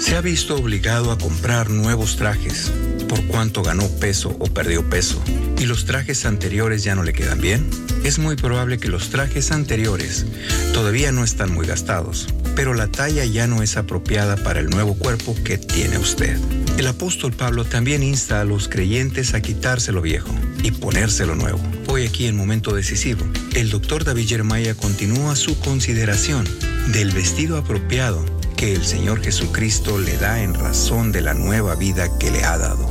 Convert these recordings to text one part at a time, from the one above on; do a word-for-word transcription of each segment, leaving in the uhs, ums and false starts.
Se ha visto obligado a comprar nuevos trajes por cuanto ganó peso o perdió peso y los trajes anteriores ya no le quedan bien. Es muy probable que los trajes anteriores todavía no están muy gastados, pero la talla ya no es apropiada para el nuevo cuerpo que tiene usted. El apóstol Pablo también insta a los creyentes a quitarse lo viejo y ponerse lo nuevo. Hoy aquí en Momento Decisivo, el doctor David Jeremiah continúa su consideración del vestido apropiado que el Señor Jesucristo le da en razón de la nueva vida que le ha dado.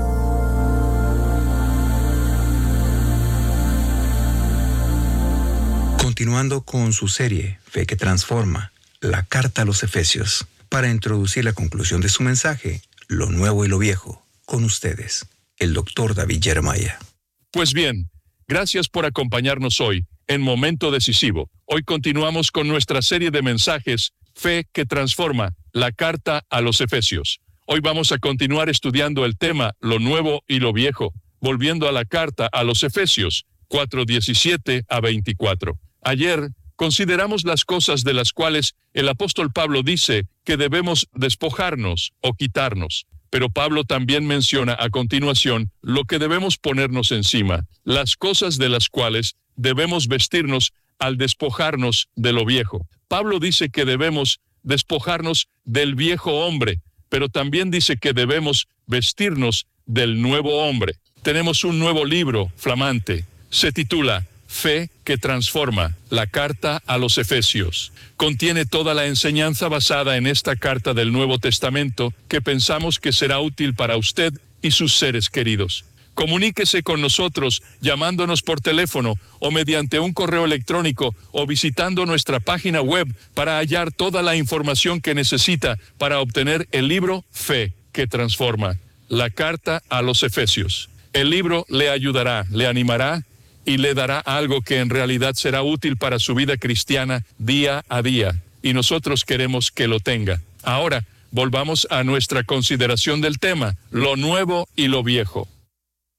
Continuando con su serie Fe que Transforma, la carta a los Efesios, para introducir la conclusión de su mensaje, Lo Nuevo y lo Viejo, con ustedes, el doctor David Jeremiah. Pues bien, gracias por acompañarnos hoy en Momento Decisivo. Hoy continuamos con nuestra serie de mensajes Fe que Transforma, la carta a los Efesios. Hoy vamos a continuar estudiando el tema Lo Nuevo y lo Viejo, volviendo a la carta a los Efesios cuatro, diecisiete a veinticuatro. Ayer consideramos las cosas de las cuales el apóstol Pablo dice que debemos despojarnos o quitarnos. Pero Pablo también menciona a continuación lo que debemos ponernos encima, las cosas de las cuales debemos vestirnos al despojarnos de lo viejo. Pablo dice que debemos despojarnos del viejo hombre, pero también dice que debemos vestirnos del nuevo hombre. Tenemos un nuevo libro flamante. Se titula Fe que Transforma, la carta a los Efesios. Contiene toda la enseñanza basada en esta carta del Nuevo Testamento que pensamos que será útil para usted y sus seres queridos. Comuníquese con nosotros llamándonos por teléfono o mediante un correo electrónico o visitando nuestra página web para hallar toda la información que necesita para obtener el libro Fe que Transforma, la carta a los Efesios. El libro le ayudará, le animará y le dará algo que en realidad será útil para su vida cristiana día a día. Y nosotros queremos que lo tenga. Ahora, volvamos a nuestra consideración del tema, lo nuevo y lo viejo.